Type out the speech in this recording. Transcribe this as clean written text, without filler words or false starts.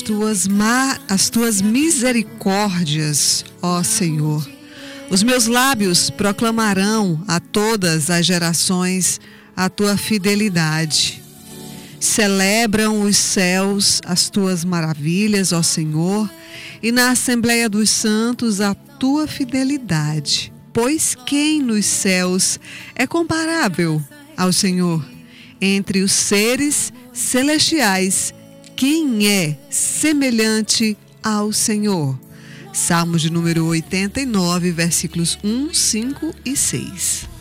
as tuas misericórdias, ó Senhor. Os meus lábios proclamarão a todas as gerações a tua fidelidade. Celebram os céus as tuas maravilhas, ó Senhor, e na Assembleia dos Santos a tua fidelidade. Pois quem nos céus é comparável ao Senhor? Entre os seres celestiais, quem é semelhante ao Senhor? Salmos de número 89, versículos 1, 5 e 6.